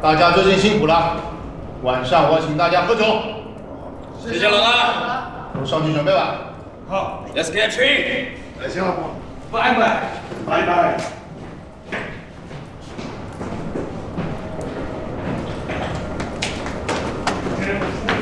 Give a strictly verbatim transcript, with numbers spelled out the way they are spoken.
大家最近辛苦了，晚上我请大家喝酒。 谢谢老大。 都上去准备吧。 好 ，Let's get train。 来，行了， 拜拜， 拜拜。 嗯